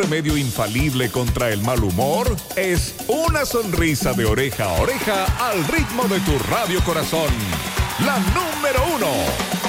remedio infalible contra el mal humor es una sonrisa de oreja a oreja al ritmo de tu radio corazón. La número 1.